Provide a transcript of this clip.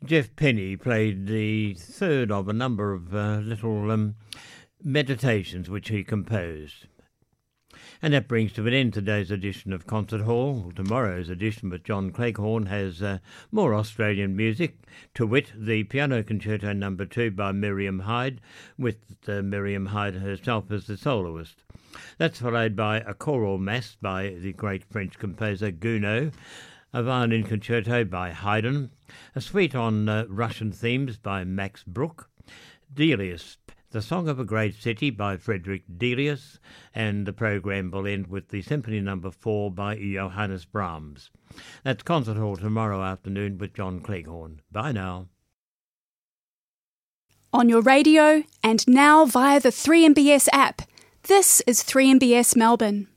Jeff Penny played the third of a number of little meditations which he composed. And that brings to an end today's edition of Concert Hall. Tomorrow's edition with John Cleghorn has more Australian music, to wit, the Piano Concerto No. 2 by Miriam Hyde, with Miriam Hyde herself as the soloist. That's followed by a choral mass by the great French composer Gounod, a violin concerto by Haydn, a suite on Russian themes by Max Bruch, Delius, the Song of a Great City by Frederick Delius, and the programme will end with the Symphony No. 4 by Johannes Brahms. That's Concert Hall tomorrow afternoon with John Cleghorn. Bye now. On your radio and now via the 3MBS app. This is 3MBS Melbourne.